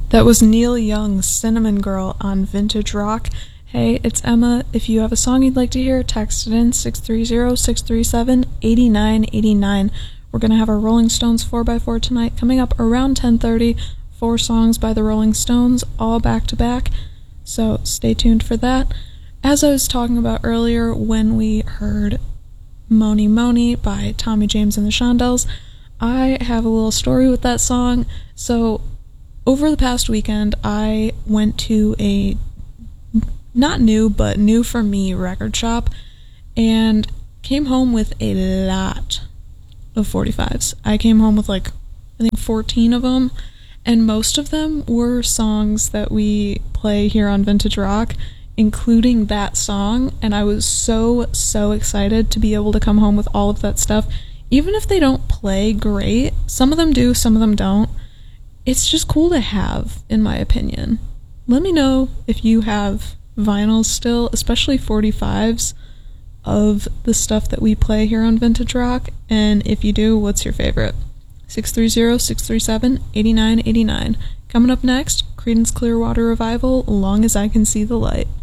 That was Neil Young's Cinnamon Girl on Vintage Rock. Hey, it's Emma. If you have a song you'd like to hear, text it in 630-637-8989. We're going to have our Rolling Stones 4x4 tonight coming up around 10:30. 4 songs by the Rolling Stones, all back to back. So stay tuned for that. As I was talking about earlier when we heard Mony Mony by Tommy James and the Shondells, I have a little story with that song. So over the past weekend, I went to a not new, but new for me record shop and came home with a lot of 45s. I came home with I think 14 of them, and most of them were songs that we play here on Vintage Rock, including that song, and I was so excited to be able to come home with all of that stuff. Even if they don't play great, some of them do, some of them don't. It's just cool to have, in my opinion. Let me know if you have vinyls still, especially 45s, of the stuff that we play here on Vintage Rock, and if you do, what's your favorite? 630-637-8989. Coming up next, Creedence Clearwater Revival, Long as I Can See the Light.